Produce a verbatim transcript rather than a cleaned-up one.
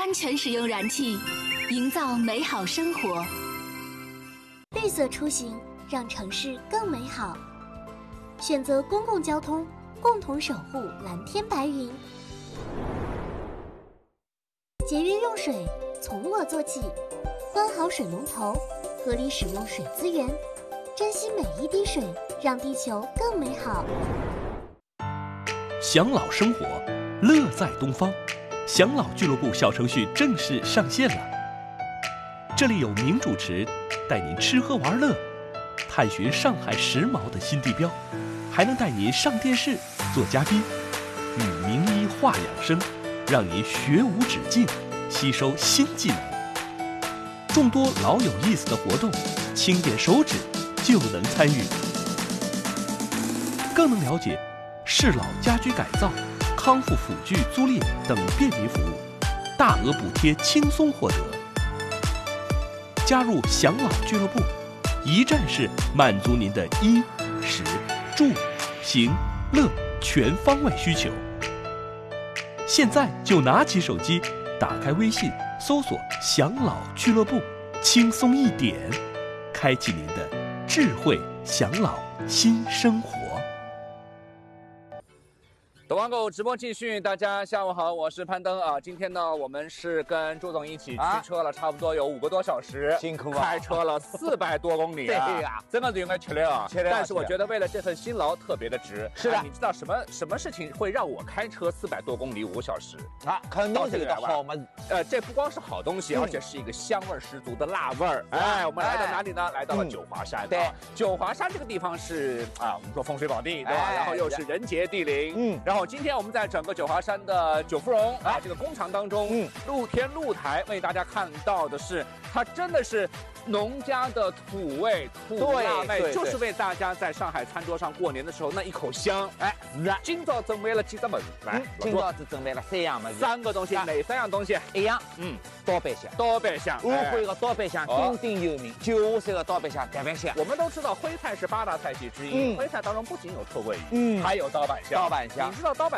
安全使用燃气，营造美好生活。 绿色出行，让城市更美好。选择公共交通，共同守护蓝天白云。节约用水，从我做起。关好水龙头，合理使用水资源，珍惜每一滴水，让地球更美好。 享老生活，乐在东方。享老俱乐部小程序正式上线了，这里有名主持带您吃喝玩乐，探寻上海时髦的新地标，还能带您上电视做嘉宾，与名医话养生，让您学无止境，吸收新技能。众多老有意思的活动，轻点手指就能参与，更能了解适老家居改造、康复辅具租赁等便民服务，大额补贴轻松获得。加入享老俱乐部，一站式满足您的衣、食、住、行、乐全方位需求。现在就拿起手机，打开微信，搜索“享老俱乐部”，轻松一点，开启您的智慧享老新生活。 抖网购直播继续，大家下午好，我是潘登啊。今天呢，我们是跟朱总一起驱车了，差不多有五个多小时， 辛苦啊， 开车了四百多公里啊， 对呀， 真的是应该吃了啊。但是我觉得为了这份辛劳特别的值。 是的， 你知道什么什么事情会让我开车四百多公里五个小时啊？肯定是个好嘛。 呃，这不光是好东西，而且是一个香味十足的辣味儿。哎，我们来到哪里呢？来到了九华山。 对， 九华山这个地方是啊，我们说风水宝地，对吧？然后又是人杰地灵。嗯，然后今天我们在整个九华山的九芙蓉啊这个工厂当中，嗯，露天露台为大家看到的是，它真的是农家的土味、土辣味，就是为大家在上海餐桌上过年的时候那一口香。哎，是啊，今早准备了几个么子？来， 今早只准备了三样么子， 三个东西，哪三样东西？ 一样，嗯，刀瓣香， 刀瓣香， 安徽的刀瓣香鼎鼎有名，九华山的刀瓣香特别香。 我们都知道徽菜是八大菜系之一，徽菜当中不仅有臭鳜鱼， 嗯， 还有刀瓣香。 刀瓣香， 你知道刀瓣